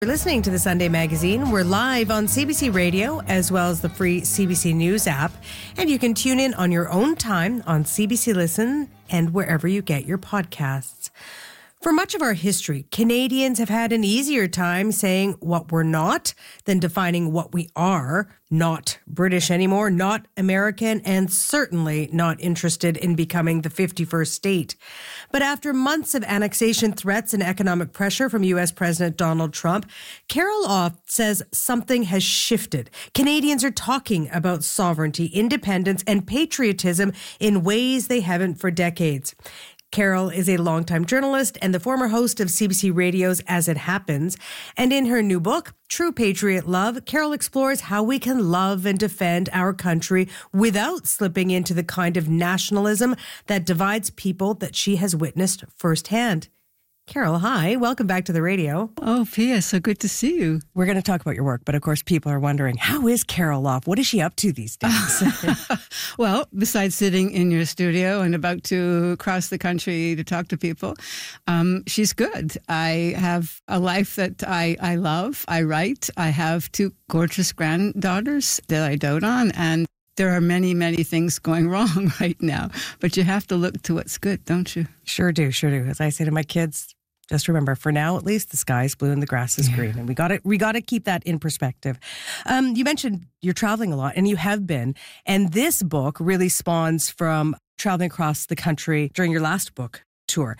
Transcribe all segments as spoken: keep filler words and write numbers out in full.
You're listening to the Sunday Magazine. We're live on C B C Radio as well as the free C B C News app. And you can tune in on your own time on C B C Listen and wherever you get your podcasts. For much of our history, Canadians have had an easier time saying what we're not than defining what we are. Not British anymore, not American, and certainly not interested in becoming the fifty-first state. But after months of annexation threats and economic pressure from U S President Donald Trump, Carol Oft says something has shifted. Canadians are talking about sovereignty, independence, and patriotism in ways they haven't for decades. Carol is a longtime journalist and the former host of C B C Radio's As It Happens. And in her new book, True Patriot Love, Carol explores how we can love and defend our country without slipping into the kind of nationalism that divides people that she has witnessed firsthand. Carol, hi. Welcome back to the radio. Oh, Pia, so good to see you. We're going to talk about your work, but of course people are wondering, how is Carol Oft? What is she up to these days? Well, besides sitting in your studio and about to cross the country to talk to people, um, she's good. I have a life that I, I love. I write. I have two gorgeous granddaughters that I dote on, and there are many, many things going wrong right now, but you have to look to what's good, don't you? Sure do, sure do. As I say to my kids, just remember, for now, at least, the sky is blue and the grass is yeah. green. And we got to we got to keep that in perspective. Um, you mentioned you're traveling a lot, and you have been. And this book really spawns from traveling across the country during your last book tour.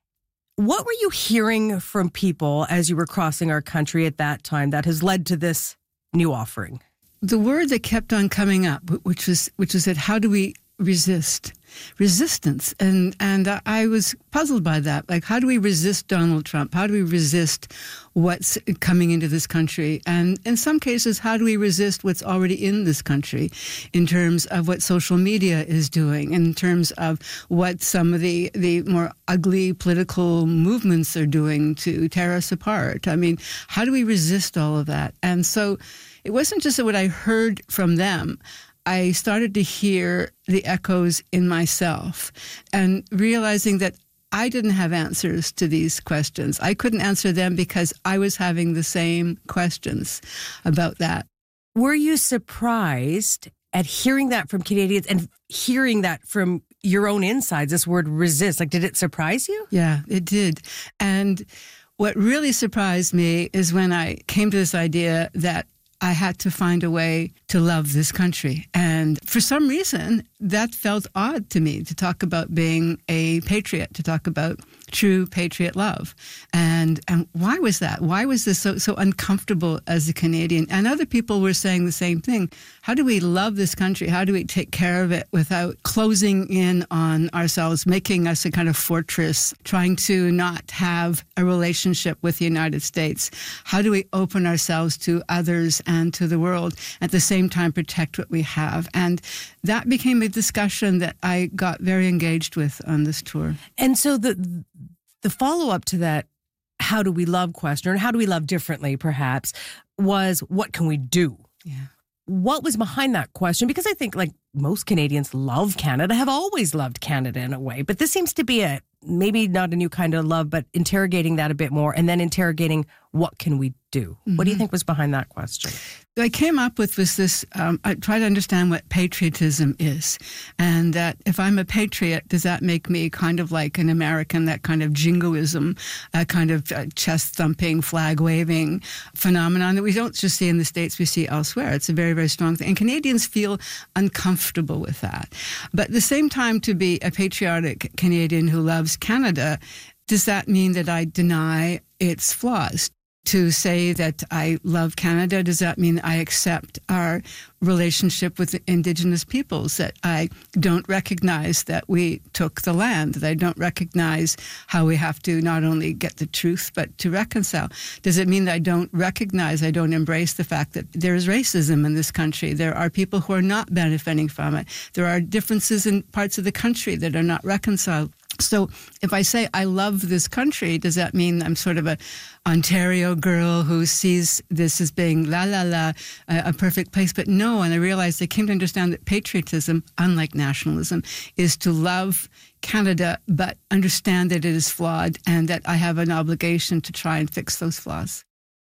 What were you hearing from people as you were crossing our country at that time that has led to this new offering? The word that kept on coming up, which was which was that how do we resist? Resistance. And and I was puzzled by that. Like, how do we resist Donald Trump? How do we resist what's coming into this country? And in some cases, how do we resist what's already in this country in terms of what social media is doing, in terms of what some of the, the more ugly political movements are doing to tear us apart? I mean, how do we resist all of that? And so it wasn't just what I heard from them. I started to hear the echoes in myself and realizing that I didn't have answers to these questions. I couldn't answer them because I was having the same questions about that. Were you surprised at hearing that from Canadians and hearing that from your own insides, this word resist? Like, did it surprise you? Yeah, it did. And what really surprised me is when I came to this idea that I had to find a way to love this country. And for some reason, that felt odd to me, to talk about being a patriot, to talk about true patriot love. And and why was that? Why was this so, so uncomfortable as a Canadian? And other people were saying the same thing. How do we love this country? How do we take care of it without closing in on ourselves, making us a kind of fortress, trying to not have a relationship with the United States? How do we open ourselves to others and to the world, at the same time protect what we have? And that became a discussion that I got very engaged with on this tour. And so the the follow-up to that, how do we love question, or how do we love differently, perhaps, was what can we do? Yeah. What was behind that question? Because I think, like, most Canadians love Canada, have always loved Canada in a way, but this seems to be a, maybe not a new kind of love, but interrogating that a bit more, and then interrogating what can we do? Mm-hmm. What do you think was behind that question? What I came up with was this, um, I try to understand what patriotism is. And that if I'm a patriot, does that make me kind of like an American, that kind of jingoism, a kind of uh, chest-thumping, flag-waving phenomenon that we don't just see in the States, we see elsewhere. It's a very, very strong thing. And Canadians feel uncomfortable with that. But at the same time, to be a patriotic Canadian who loves Canada, does that mean that I deny its flaws? To say that I love Canada, does that mean I accept our relationship with the Indigenous peoples, that I don't recognize that we took the land, that I don't recognize how we have to not only get the truth, but to reconcile? Does it mean that I don't recognize, I don't embrace the fact that there is racism in this country? There are people who are not benefiting from it. There are differences in parts of the country that are not reconciled. So if I say I love this country, does that mean I'm sort of a Ontario girl who sees this as being la la la, a, a perfect place? But no, and I realized I came to understand that patriotism, unlike nationalism, is to love Canada, but understand that it is flawed and that I have an obligation to try and fix those flaws.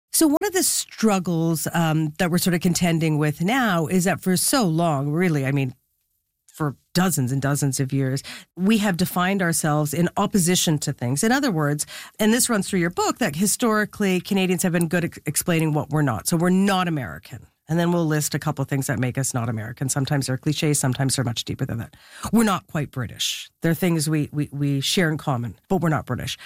So one of the struggles um, that we're sort of contending with now is that for so long, really, I mean, for dozens and dozens of years, we have defined ourselves in opposition to things. In other words, and this runs through your book, that historically Canadians have been good at explaining what we're not. So we're not American. And then we'll list a couple of things that make us not American. Sometimes they're cliches, sometimes they're much deeper than that. We're not quite British. There are things we, we, we share in common, but we're not British.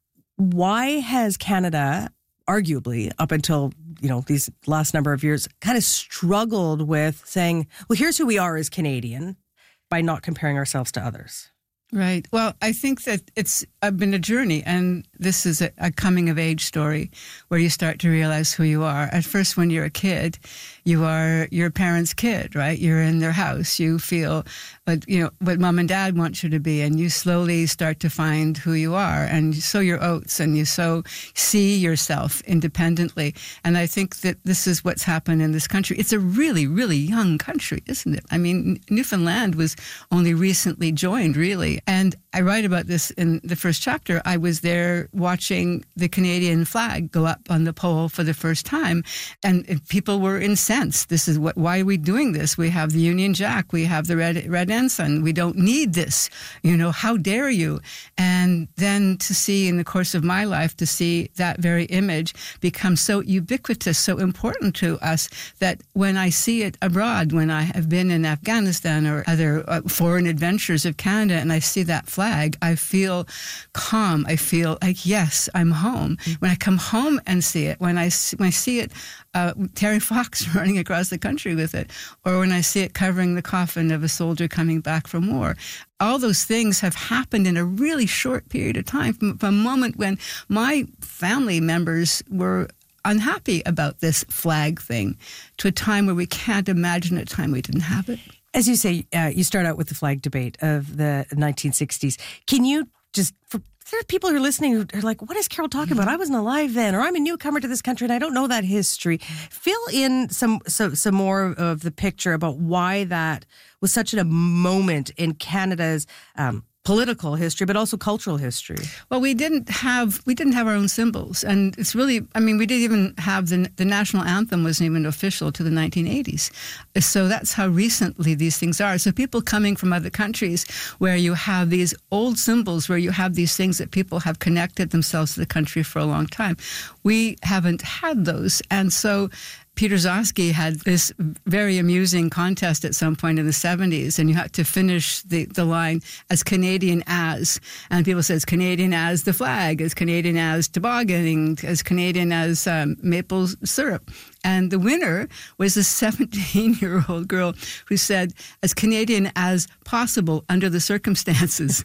Why has Canada, arguably, up until, you know, these last number of years, kind of struggled with saying, well, here's who we are as Canadian, by not comparing ourselves to others? Right. Well, I think that it's uh, been a journey, and this is a, a coming-of-age story where you start to realize who you are. At first, when you're a kid, you are your parents' kid, right? You're in their house. You feel, but you know, what mom and dad want you to be, and you slowly start to find who you are, and you sow your oats, and you so see yourself independently. And I think that this is what's happened in this country. It's a really, really young country, isn't it? I mean, Newfoundland was only recently joined, really. And I write about this in the first chapter. I was there watching the Canadian flag go up on the pole for the first time, and people were incensed. This is what, why are we doing this? We have the Union Jack, we have the red red ensign. We don't need this. You know, how dare you? And then to see in the course of my life, to see that very image become so ubiquitous, so important to us, that when I see it abroad, when I have been in Afghanistan or other uh, foreign adventures of Canada, and I see that flag, I feel calm. I feel like, yes, I'm home. Mm-hmm. When I come home and see it, when I, when I see it, uh, Terry Fox running across the country with it, or when I see it covering the coffin of a soldier coming back from war, all those things have happened in a really short period of time, from, from a moment when my family members were unhappy about this flag thing to a time where we can't imagine a time we didn't have it. As you say, uh, you start out with the flag debate of the nineteen sixties. Can you just, for there are people who are listening who are like, what is Carol talking about? I wasn't alive then, or I'm a newcomer to this country and I don't know that history. Fill in some so, some more of the picture about why that was such a moment in Canada's um, political history, but also cultural history. Well, we didn't have we didn't have our own symbols, and it's really, I mean, we didn't even have the the national anthem wasn't even official to the nineteen eighties. So that's how recently these things are. So people coming from other countries where you have these old symbols, where you have these things that people have connected themselves to the country for a long time, we haven't had those, and so Peter Zosky had this very amusing contest at some point in the seventies, and you had to finish the, the line as Canadian as. And people said, as Canadian as the flag, as Canadian as tobogganing, as Canadian as um, maple syrup. And the winner was a seventeen-year-old girl who said, as Canadian as possible under the circumstances.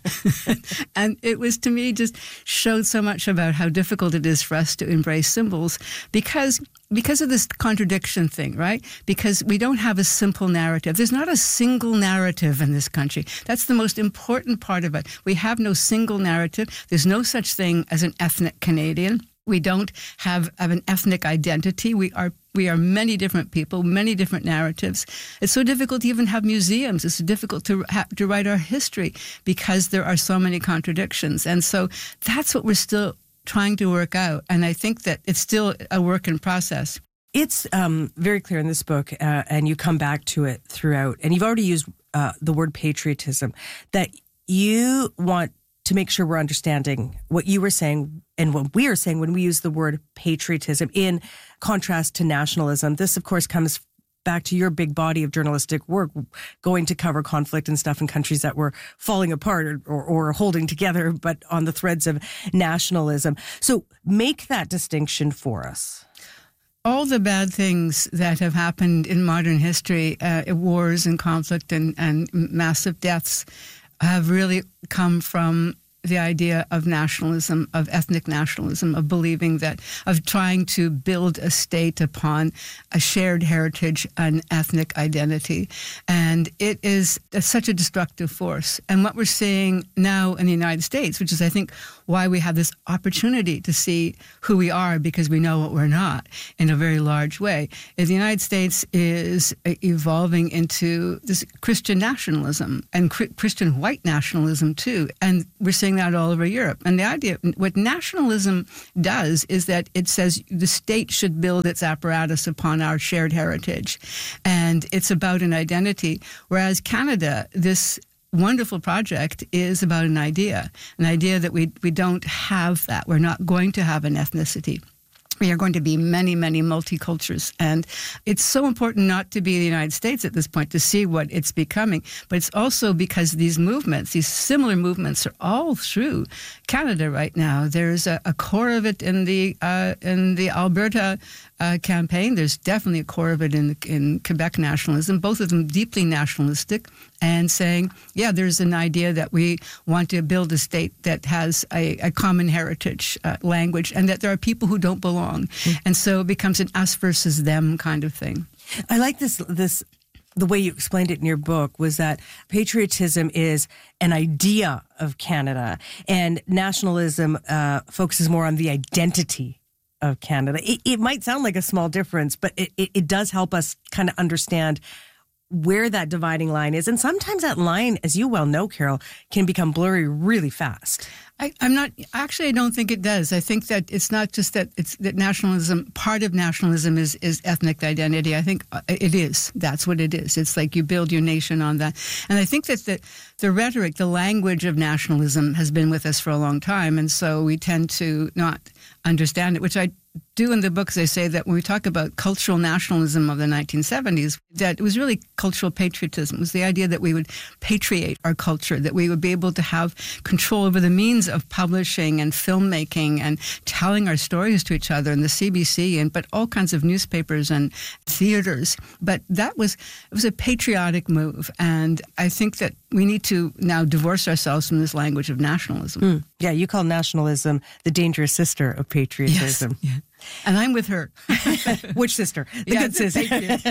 And it was, to me, just showed so much about how difficult it is for us to embrace symbols because because of this contradiction thing, right? Because we don't have a simple narrative. There's not a single narrative in this country. That's the most important part of it. We have no single narrative. There's no such thing as an ethnic Canadian. We don't have, have an ethnic identity. We are we are many different people, many different narratives. It's so difficult to even have museums. It's so difficult to ha- to write our history because there are so many contradictions. And so that's what we're still trying to work out. And I think that it's still a work in process. It's um, very clear in this book, uh, and you come back to it throughout, and you've already used uh, the word patriotism, that you want to make sure we're understanding what you were saying and what we are saying when we use the word patriotism in contrast to nationalism. This, of course, comes back to your big body of journalistic work, going to cover conflict and stuff in countries that were falling apart or, or, or holding together, but on the threads of nationalism. So make that distinction for us. All the bad things that have happened in modern history, uh, wars and conflict and, and massive deaths, have really come from the idea of nationalism, of ethnic nationalism, of believing that, of trying to build a state upon a shared heritage, an ethnic identity. And it is a, such a destructive force. And what we're seeing now in the United States, which is, I think, why we have this opportunity to see who we are because we know what we're not in a very large way, is the United States is evolving into this Christian nationalism and Christian white nationalism too. And we're seeing seeing that all over Europe. And the idea, what nationalism does is that it says the state should build its apparatus upon our shared heritage. And it's about an identity. Whereas Canada, this wonderful project is about an idea, an idea that we, we don't have that. We're not going to have an ethnicity. We are going to be many, many multicultures. And it's so important not to be the United States at this point to see what it's becoming. But it's also because these movements, these similar movements are all through Canada right now. There's a, a core of it in the uh, in the Alberta uh, campaign. There's definitely a core of it in, in Quebec nationalism, both of them deeply nationalistic and saying, yeah, there's an idea that we want to build a state that has a, a common heritage uh, language and that there are people who don't belong. Mm. And so it becomes an us versus them kind of thing. I like this, this, the way you explained it in your book was that patriotism is an idea of Canada and nationalism uh, focuses more on the identity of Canada. It, it might sound like a small difference, but it, it, it does help us kind of understand where that dividing line is. And sometimes that line, as you well know, Carol, can become blurry really fast. I, I'm not, actually, I don't think it does. I think that it's not just that it's that nationalism, part of nationalism is, is ethnic identity. I think it is. That's what it is. It's like you build your nation on that. And I think that the, the rhetoric, the language of nationalism has been with us for a long time. And so we tend to not understand it, which I do in the books. They say that when we talk about cultural nationalism of the nineteen seventies, that it was really cultural patriotism. It was the idea that we would patriate our culture, that we would be able to have control over the means of publishing and filmmaking and telling our stories to each other in the C B C and but all kinds of newspapers and theaters. But that was it was a patriotic move, and I think that we need to now divorce ourselves from this language of nationalism. Mm. Yeah, you call nationalism the dangerous sister of patriotism. Yes. Yeah. And I'm with her. Which sister? The yeah, good sister.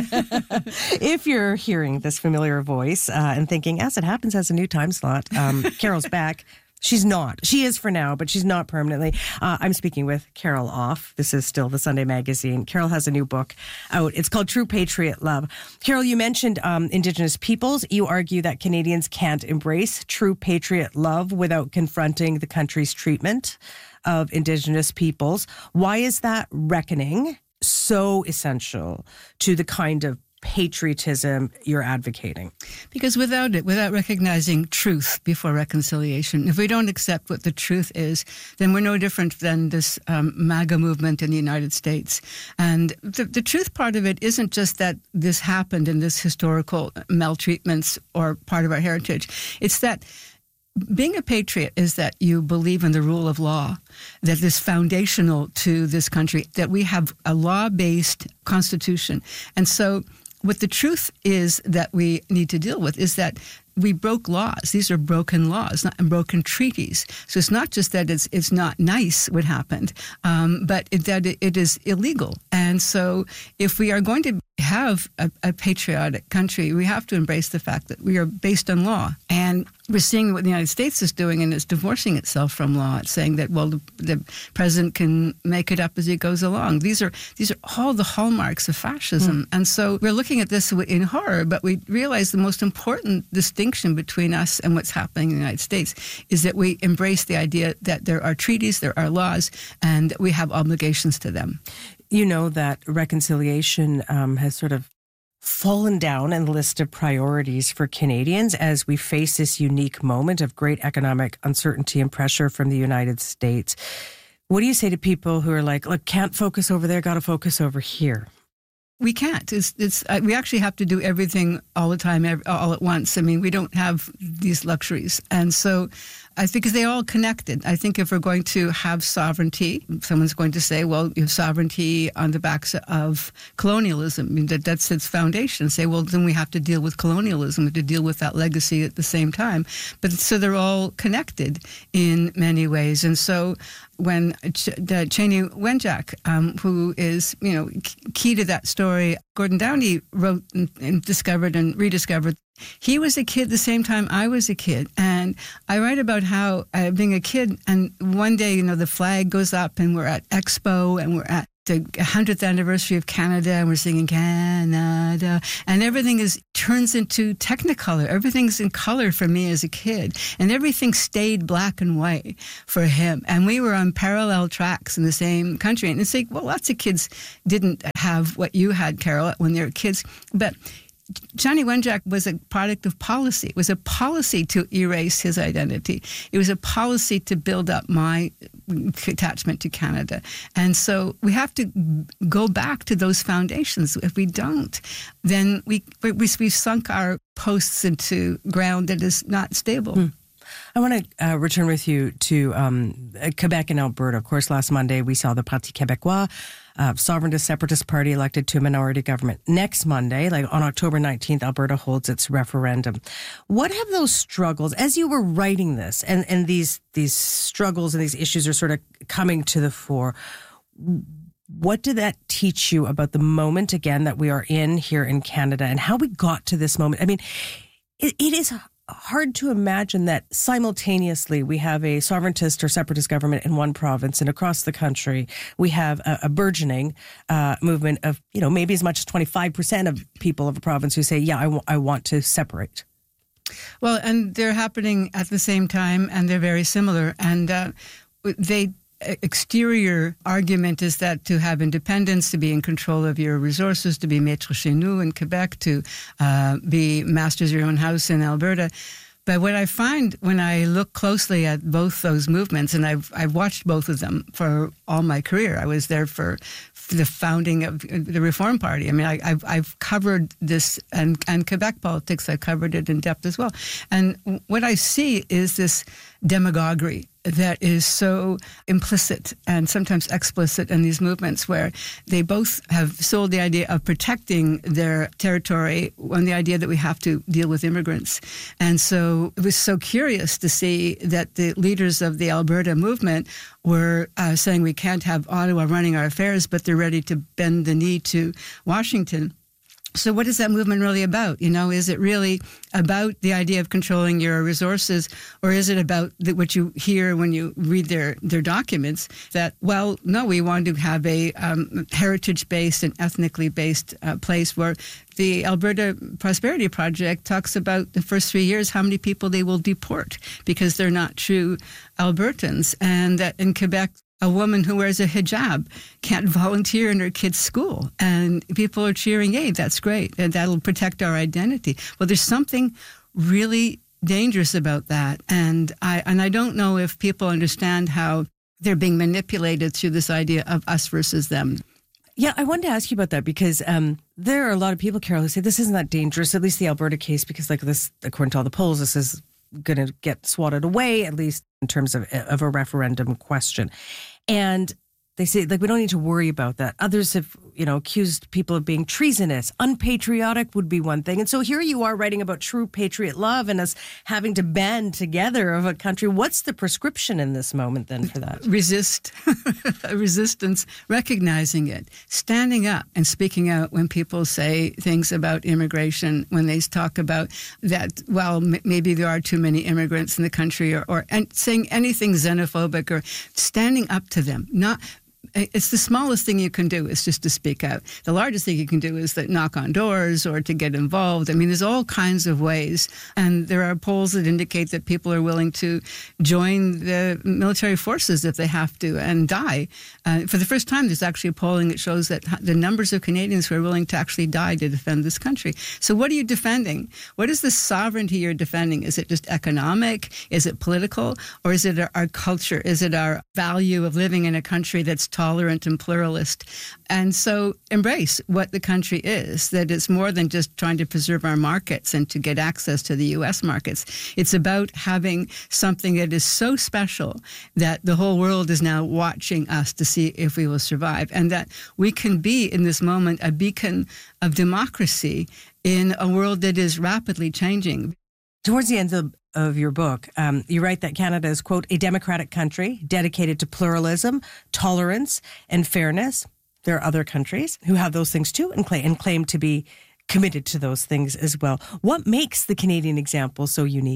If you're hearing this familiar voice uh, and thinking, as it happens, has a new time slot, um, Carol's back. She's not. She is for now, but she's not permanently. Uh, I'm speaking with Carol Off. This is still the Sunday Magazine. Carol has a new book out. It's called True Patriot Love. Carol, you mentioned um, Indigenous peoples. You argue that Canadians can't embrace true patriot love without confronting the country's treatment of Indigenous peoples. Why is that reckoning so essential to the kind of patriotism you're advocating? Because without it, without recognizing truth before reconciliation, if we don't accept what the truth is, then we're no different than this um, MAGA movement in the United States. And the, the truth part of it isn't just that this happened in this historical maltreatments or part of our heritage. It's that being a patriot is that you believe in the rule of law, that is foundational to this country, that we have a law-based constitution. And so what the truth is that we need to deal with is that we broke laws. These are broken laws, not broken treaties. So it's not just that it's it's not nice what happened, um, but it, that it, it is illegal. And so if we are going to have a, a patriotic country, we have to embrace the fact that we are based on law. And we're seeing what the United States is doing, and it's divorcing itself from law. It's saying that, well, the, the president can make it up as he goes along. These are these are all the hallmarks of fascism. Mm. And so we're looking at this in horror, but we realize the most important distinction between us and what's happening in the United States is that we embrace the idea that there are treaties, there are laws, and we have obligations to them. You know that reconciliation um, has sort of fallen down in the list of priorities for Canadians as we face this unique moment of great economic uncertainty and pressure from the United States. What do you say to people who are like, look, can't focus over there, got to focus over here? We can't. It's, it's, uh, we actually have to do everything all the time, every, all at once. I mean, we don't have these luxuries. And so I think they're all connected. I think if we're going to have sovereignty, someone's going to say, well, you have sovereignty on the backs of colonialism. I mean, that, that's its foundation. Say, well, then we have to deal with colonialism, we have to deal with that legacy at the same time. But so they're all connected in many ways. And so when Ch- the Cheney Wenjack, um, who is, you know, key to that story, Gordon Downey wrote and, and discovered and rediscovered. He was a kid the same time I was a kid. And I write about how uh, being a kid, and one day, you know, the flag goes up and we're at Expo and we're at the hundredth anniversary of Canada, and we're singing Canada, and everything is turns into Technicolor. Everything's in color for me as a kid, and everything stayed black and white for him. And we were on parallel tracks in the same country. And it's like, well, lots of kids didn't have what you had, Carol, when they were kids, but Johnny Wenjack was a product of policy. It was a policy to erase his identity. It was a policy to build up my attachment to Canada. And so we have to go back to those foundations. If we don't, then we, we, we've sunk our posts into ground that is not stable. Hmm. I want to uh, return with you to um, Quebec and Alberta. Of course, last Monday we saw the Parti Québécois, uh, sovereigntist separatist party, elected to a minority government. Next Monday, like on October nineteenth, Alberta holds its referendum. What have those struggles, as you were writing this, and, and these these struggles and these issues are sort of coming to the fore, what did that teach you about the moment, again, that we are in here in Canada and how we got to this moment? I mean, it, it is hard to imagine that simultaneously we have a sovereigntist or separatist government in one province, and across the country we have a, a burgeoning uh, movement of, you know, maybe as much as twenty-five percent of people of a province who say, yeah, I, w- I want to separate. Well, and they're happening at the same time, and they're very similar. And uh, they exterior argument is that to have independence, to be in control of your resources, to be maître chez nous in Quebec, to uh, be masters of your own house in Alberta. But what I find when I look closely at both those movements, and I've I've watched both of them for all my career. I was there for the founding of the Reform Party. I mean, I, I've I've covered this and and Quebec politics. I covered it in depth as well. And what I see is this demagoguery that is so implicit and sometimes explicit in these movements, where they both have sold the idea of protecting their territory on the idea that we have to deal with immigrants. And so it was so curious to see that the leaders of the Alberta movement were uh, saying we can't have Ottawa running our affairs, but they're ready to bend the knee to Washington. So what is that movement really about? You know, is it really about the idea of controlling your resources, or is it about the, what you hear when you read their, their documents, that, well, no, we want to have a um, heritage-based and ethnically based uh, place where the Alberta Prosperity Project talks about the first three years how many people they will deport because they're not true Albertans, and that in Quebec, a woman who wears a hijab can't volunteer in her kid's school. And people are cheering, hey, that's great, and that'll protect our identity. Well, there's something really dangerous about that. And I and I don't know if people understand how they're being manipulated through this idea of us versus them. Yeah, I wanted to ask you about that because um, there are a lot of people, Carol, who say this isn't that dangerous, at least the Alberta case, because like this, according to all the polls, this is going to get swatted away, at least in terms of, of a referendum question. And they say, like, we don't need to worry about that. Others have, you know, accused people of being treasonous. Unpatriotic would be one thing. And so here you are writing about true patriot love and us having to band together of a country. What's the prescription in this moment then for that? Resist. Resistance, recognizing it, standing up and speaking out when people say things about immigration, when they talk about that, well, m- maybe there are too many immigrants in the country, or, or and saying anything xenophobic, or standing up to them, not... It's the smallest thing you can do is just to speak out. The largest thing you can do is that knock on doors or to get involved. I mean, there's all kinds of ways. And there are polls that indicate that people are willing to join the military forces if they have to and die. Uh, for the first time, there's actually a polling that shows that the numbers of Canadians who are willing to actually die to defend this country. So what are you defending? What is the sovereignty you're defending? Is it just economic? Is it political? Or is it our, our culture? Is it our value of living in a country that's tolerant and pluralist? And so embrace what the country is, that it's more than just trying to preserve our markets and to get access to the U S markets. It's about having something that is so special that the whole world is now watching us to see if we will survive, and that we can be in this moment a beacon of democracy in a world that is rapidly changing. Towards the end of, of your book, um, you write that Canada is, quote, a democratic country dedicated to pluralism, tolerance, and fairness. There are other countries who have those things too and claim, and claim to be committed to those things as well. What makes the Canadian example so unique?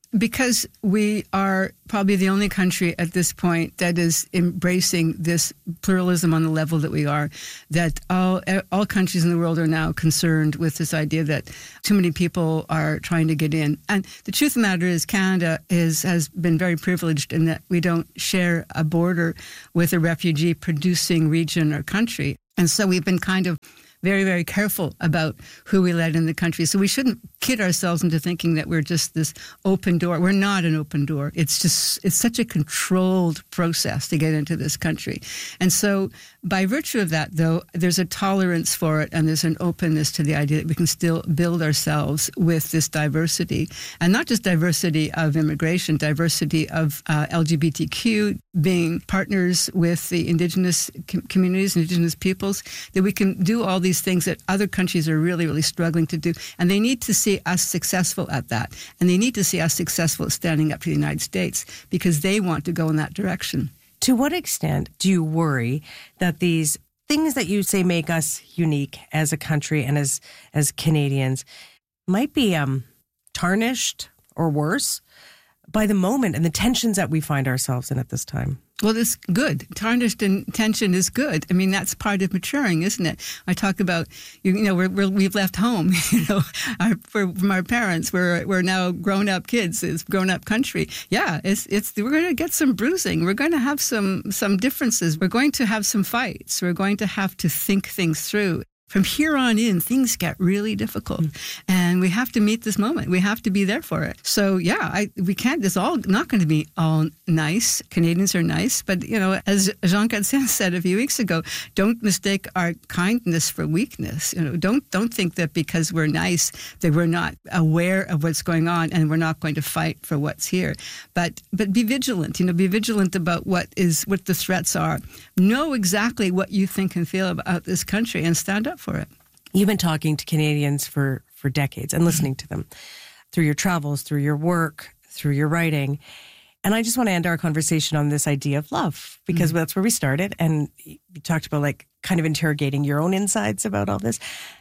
because we are probably the only country at this point that is embracing this pluralism on the level that we are, that all all countries in the world are now concerned with this idea that too many people are trying to get in. And the truth of the matter is Canada is has been very privileged in that we don't share a border with a refugee-producing region or country. And so we've been kind of very, very careful about who we let in the country. So we shouldn't kid ourselves into thinking that we're just this open door. We're not an open door. It's just, it's such a controlled process to get into this country. And so by virtue of that, though, there's a tolerance for it and there's an openness to the idea that we can still build ourselves with this diversity. And not just diversity of immigration, diversity of uh, L G B T Q, being partners with the Indigenous com- communities, Indigenous peoples, that we can do all these things that other countries are really, really struggling to do. And they need to see us successful at that. And they need to see us successful at standing up to the United States because they want to go in that direction. To what extent do you worry that these things that you say make us unique as a country and as as Canadians might be um, tarnished or worse by the moment and the tensions that we find ourselves in at this time? Well, it's good. Tarnished and tension is good. I mean, that's part of maturing, isn't it? I talk about, you, you know, we're, we're, we've left home, you know, our, for, from our parents. We're we're now grown-up kids. It's grown-up country. Yeah, it's it's we're going to get some bruising. We're going to have some some differences. We're going to have some fights. We're going to have to think things through. From here on in, things get really difficult, mm. and we have to meet this moment. We have to be there for it. So, yeah, I, we can't. It's all not going to be all nice. Canadians are nice, but you know, as Jean Chrétien said a few weeks ago, don't mistake our kindness for weakness. You know, don't don't think that because we're nice that we're not aware of what's going on and we're not going to fight for what's here. But but be vigilant. You know, be vigilant about what is what the threats are. Know exactly what you think and feel about this country and stand up for it. You've been talking to Canadians for, for decades and listening to them through your travels, through your work, through your writing. And I just want to end our conversation on this idea of love, because mm-hmm. that's where we started. And you talked about like kind of interrogating your own insides about all this.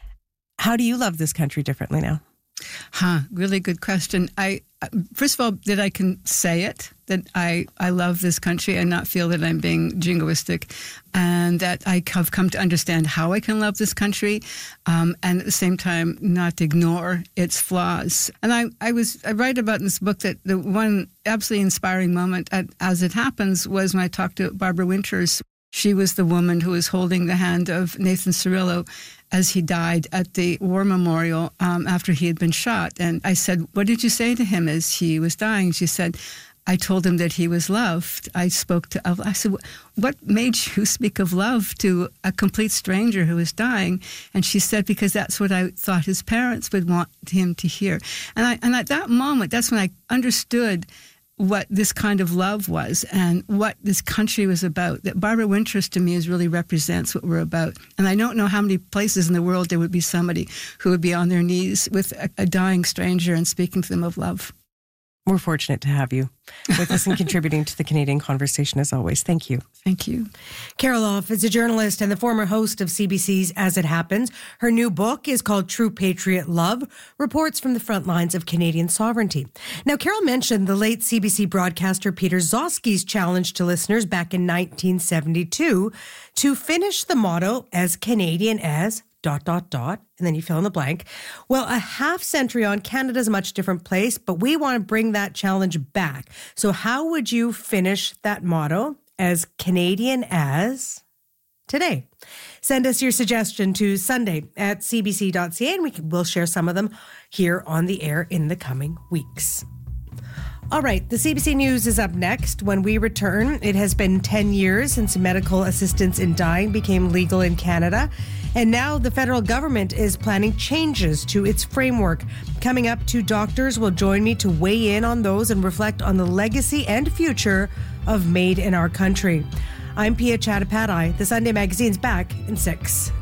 How do you love this country differently now? Huh, really good question. I first of all, that I can say it, that I, I love this country and not feel that I'm being jingoistic, and that I have come to understand how I can love this country, um, and at the same time not ignore its flaws. And I, I was I write about in this book that the one absolutely inspiring moment, at, as it happens, was when I talked to Barbara Winters. She was the woman who was holding the hand of Nathan Cirillo as he died at the war memorial um, after he had been shot. And I said, what did you say to him as he was dying? She said, I told him that he was loved. I spoke to, I said, what made you speak of love to a complete stranger who was dying? And she said, because that's what I thought his parents would want him to hear. And I, and at that moment, that's when I understood what this kind of love was and what this country was about. That Barbara Winters to me is really represents what we're about. And I don't know how many places in the world there would be somebody who would be on their knees with a, a dying stranger and speaking to them of love. We're fortunate to have you with us and contributing to the Canadian conversation as always. Thank you. Thank you. Carol Off is a journalist and the former host of C B C's As It Happens. Her new book is called True Patriot Love, Reports from the Front Lines of Canadian Sovereignty. Now, Carol mentioned the late C B C broadcaster Peter Zosky's challenge to listeners back in nineteen seventy-two to finish the motto as Canadian as dot, dot, dot, and then you fill in the blank. Well, a half century on, Canada's a much different place, but we want to bring that challenge back. So how would you finish that motto as Canadian as today? Send us your suggestion to Sunday at c b c dot c a and we can, we'll share some of them here on the air in the coming weeks. All right, the C B C News is up next. When we return, it has been ten years since medical assistance in dying became legal in Canada. And now the federal government is planning changes to its framework. Coming up, two doctors will join me to weigh in on those and reflect on the legacy and future of Made in Our Country. I'm Pia Chattopadhyay. The Sunday Magazine's back in six.